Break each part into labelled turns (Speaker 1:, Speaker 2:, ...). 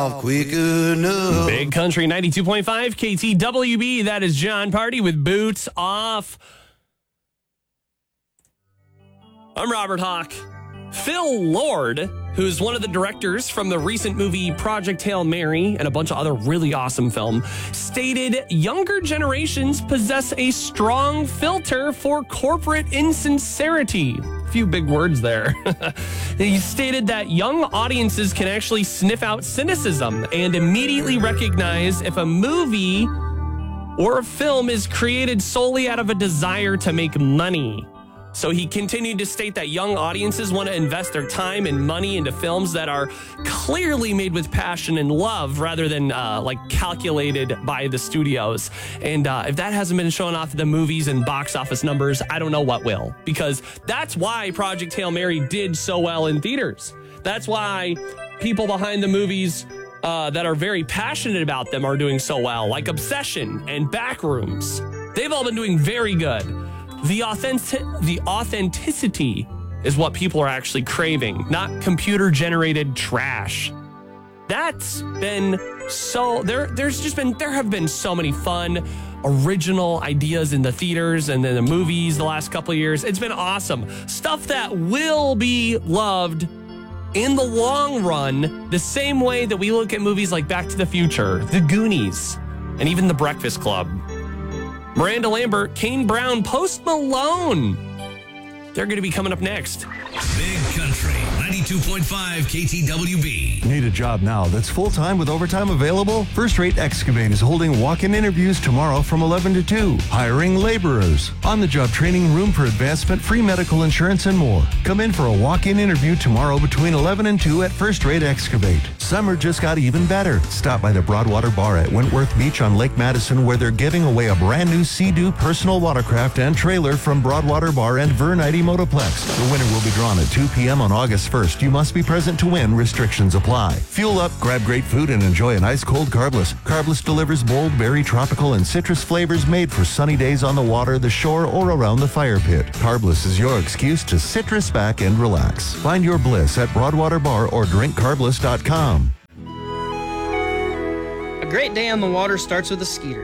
Speaker 1: Quick enough.
Speaker 2: Big Country 92.5 KTWB. That is John Party with Boots Off. I'm Robert Hawk. Phil Lord, who's one of the directors from the recent movie Project Hail Mary and a bunch of other really awesome films, stated younger generations possess a strong filter for corporate insincerity. A few big words there. He stated that young audiences can actually sniff out cynicism and immediately recognize if a movie or a film is created solely out of a desire to make money. So he continued to state that young audiences want to invest their time and money into films that are clearly made with passion and love rather than calculated by the studios. And if that hasn't been shown off the movies and box office numbers, I don't know what will, because that's why Project Hail Mary did so well in theaters. That's why people behind the movies that are very passionate about them are doing so well, like Obsession and Backrooms. They've all been doing very good. The authenticity is what people are actually craving, not computer-generated trash. That's been so... There have been so many fun, original ideas in the theaters and in the movies the last couple of years. It's been awesome. Stuff that will be loved in the long run, the same way that we look at movies like Back to the Future, The Goonies, and even The Breakfast Club. Miranda Lambert, Kane Brown, Post Malone. They're going to be coming up next.
Speaker 3: Big Country 92.5 KTWB.
Speaker 4: Need a job now that's full-time with overtime available? First Rate Excavate is holding walk-in interviews tomorrow from 11 to 2. Hiring laborers. On-the-job training, room for advancement, free medical insurance, and more. Come in for a walk-in interview tomorrow between 11 and 2 at First Rate Excavate. Summer just got even better. Stop by the Broadwater Bar at Wentworth Beach on Lake Madison, where they're giving away a brand new Sea-Doo personal watercraft and trailer from Broadwater Bar and Vernite Motoplex. The winner will be drawn at 2 p.m. on August 1st. You must be present to win. Restrictions apply. Fuel up, grab great food, and enjoy an ice-cold Carbless. Carbless delivers bold, berry, tropical, and citrus flavors made for sunny days on the water, the shore, or around the fire pit. Carbless is your excuse to citrus back and relax. Find your bliss at Broadwater Bar or drinkcarbless.com.
Speaker 5: A great day on the water starts with a Skeeter.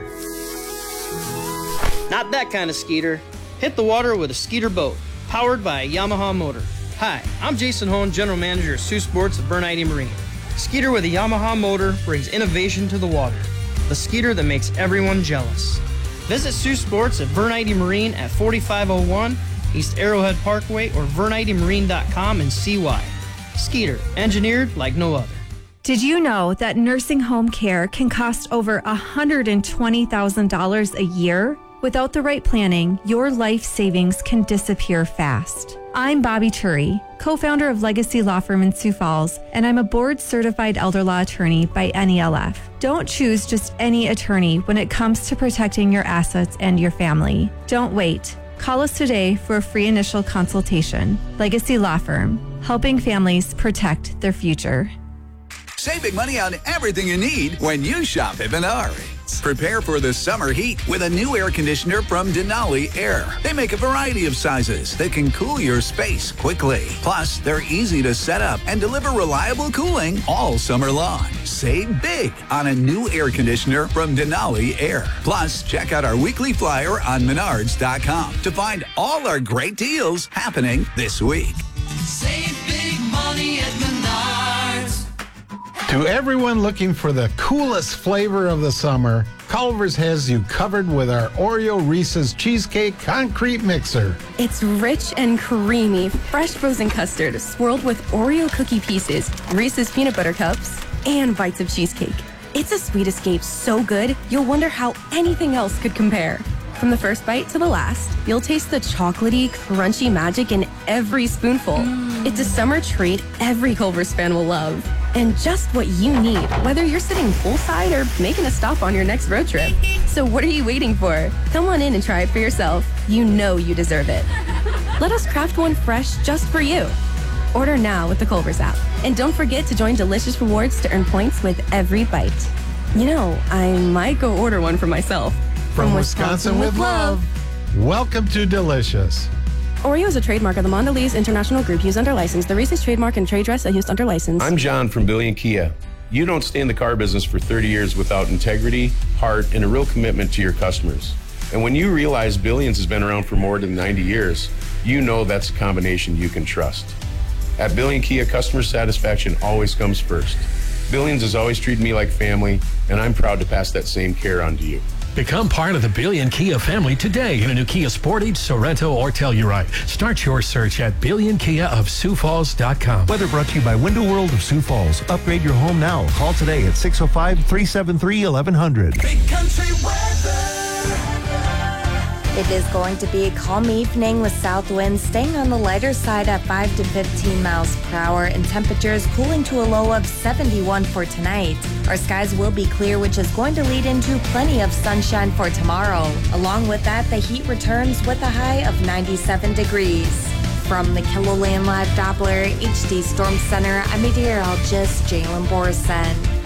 Speaker 5: Not that kind of Skeeter. Hit the water with a Skeeter boat, powered by a Yamaha motor. Hi, I'm Jason Hone, General Manager of Sioux Sports at Bernite Marine. Skeeter with a Yamaha motor brings innovation to the water. The Skeeter that makes everyone jealous. Visit Sioux Sports at Bernite Marine at 4501 East Arrowhead Parkway or VerniteMarine.com and see why. Skeeter, engineered like no other.
Speaker 6: Did you know that nursing home care can cost over $120,000 a year? Without the right planning, your life savings can disappear fast. I'm Bobby Turi, co-founder of Legacy Law Firm in Sioux Falls, and I'm a board-certified elder law attorney by NELF. Don't choose just any attorney when it comes to protecting your assets and your family. Don't wait. Call us today for a free initial consultation. Legacy Law Firm, helping families protect their future.
Speaker 7: Save big money on everything you need when you shop at Menards. Prepare for the summer heat with a new air conditioner from Denali Air. They make a variety of sizes that can cool your space quickly. Plus, they're easy to set up and deliver reliable cooling all summer long. Save big on a new air conditioner from Denali Air. Plus, check out our weekly flyer on Menards.com to find all our great deals happening this week.
Speaker 8: Save big money at Menards.
Speaker 9: To everyone looking for the coolest flavor of the summer, Culver's has you covered with our Oreo Reese's Cheesecake Concrete Mixer.
Speaker 10: It's rich and creamy, fresh frozen custard swirled with Oreo cookie pieces, Reese's peanut butter cups, and bites of cheesecake. It's a sweet escape so good, you'll wonder how anything else could compare. From the first bite to the last, you'll taste the chocolatey, crunchy magic in every spoonful. It's a summer treat every Culver's fan will love. And just what you need, whether you're sitting poolside or making a stop on your next road trip. So what are you waiting for? Come on in and try it for yourself. You know you deserve it. Let us craft one fresh just for you. Order now with the Culver's app. And don't forget to join Delicious Rewards to earn points with every bite. You know, I might go order one for myself.
Speaker 9: From Wisconsin with love. Welcome to Delicious.
Speaker 10: Oreo is a trademark of the Mondelez International Group used under license. The Reese's trademark and trade dress are used under license.
Speaker 11: I'm John from Billion Kia. You don't stay in the car business for 30 years without integrity, heart, and a real commitment to your customers. And when you realize Billions has been around for more than 90 years, you know that's a combination you can trust. At Billion Kia, customer satisfaction always comes first. Billions has always treated me like family, and I'm proud to pass that same care on to you.
Speaker 12: Become part of the Billion Kia family today in a new Kia Sportage, Sorento, or Telluride. Start your search at BillionKiaofSiouxFalls.com.
Speaker 4: Weather brought to you by Window World of Sioux Falls. Upgrade your home now. Call today at 605-373-1100.
Speaker 8: Big country weather.
Speaker 13: It is going to be a calm evening with south winds staying on the lighter side at 5 to 15 miles per hour and temperatures cooling to a low of 71 for tonight. Our skies will be clear, which is going to lead into plenty of sunshine for tomorrow. Along with that, the heat returns with a high of 97 degrees. From the KiloLand Live Doppler HD Storm Center, I'm meteorologist Jalen Borson.